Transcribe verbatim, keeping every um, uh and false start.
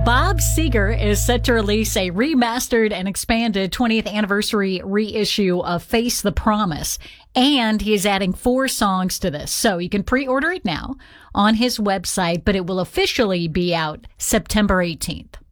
Bob Seger is set to release a remastered and expanded twentieth anniversary reissue of Face the Promise, and he is adding four songs to this. So you can pre-order it now on his website, but it will officially be out September eighteenth.